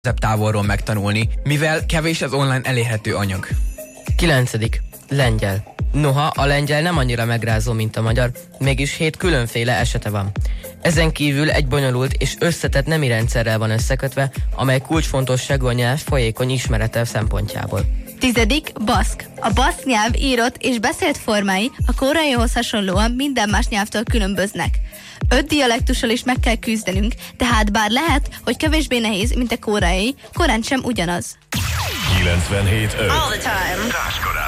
távolról megtanulni, mivel kevés az online elérhető anyag. 9. Lengyel. Noha a lengyel nem annyira megrázó, mint a magyar, mégis 7 különféle esete van. Ezen kívül egy bonyolult és összetett nemi rendszerrel van összekötve, amely kulcsfontosságú a nyelv folyékony ismerete szempontjából. 10. Baszk. A baszk nyelv írott és beszélt formái a koreaihoz hasonlóan minden más nyelvtől különböznek. 5 dialektussal is meg kell küzdenünk, tehát bár lehet, hogy kevésbé nehéz, mint a koreai, korán sem ugyanaz. 97.5. All the time.